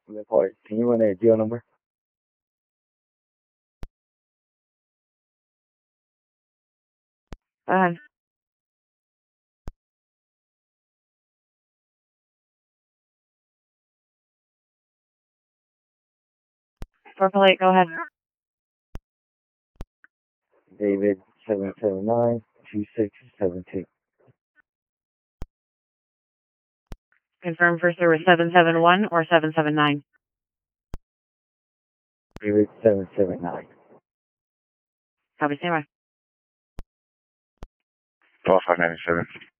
Report. Can you run that deal number? Go ahead. Purple 8, go ahead. David 779-2672. Confirm for service 771 or 779. David 779. Copy, stand by. 12597.